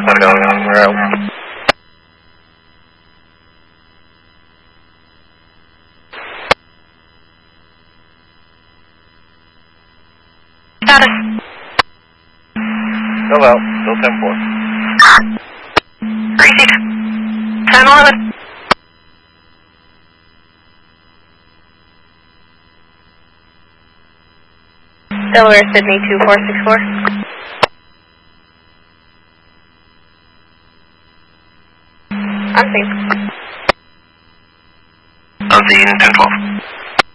going on route. Status. Still out, still 10-4. Received. 10-11. Delaware, Sydney 2464. Unseen. Unseen 10-12.